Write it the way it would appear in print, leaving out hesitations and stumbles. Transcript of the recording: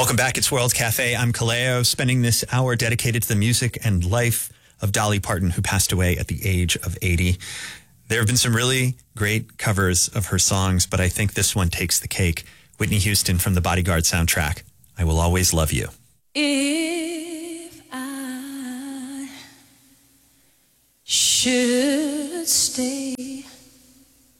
Welcome back. It's World Cafe. I'm Kaleo, spending this hour dedicated to the music and life of Dolly Parton, who passed away at the age of 80. There have been some really great covers of her songs, but I think this one takes the cake. Whitney Houston from the Bodyguard soundtrack, I Will Always Love You. If I should stay